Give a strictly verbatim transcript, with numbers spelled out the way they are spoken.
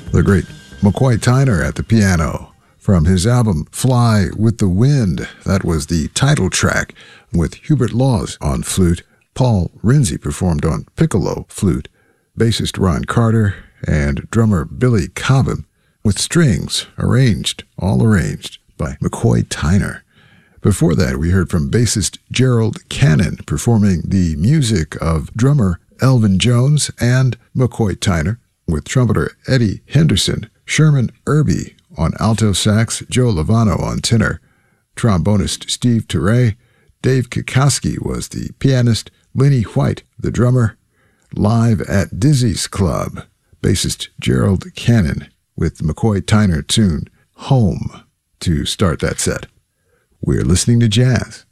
The great McCoy Tyner at the piano. From his album Fly with the Wind, that was the title track, with Hubert Laws on flute. Paul Rinzi performed on piccolo flute, bassist Ron Carter, and drummer Billy Cobham, with strings arranged, all arranged, by McCoy Tyner. Before that, we heard from bassist Gerald Cannon performing the music of drummer Elvin Jones and McCoy Tyner, with trumpeter Eddie Henderson, Sherman Irby on alto sax, Joe Lovano on tenor, trombonist Steve Turre, Dave Kikoski was the pianist, Lenny White the drummer. Live at Dizzy's Club, bassist Gerald Cannon with McCoy Tyner tune Home to start that set. We're listening to jazz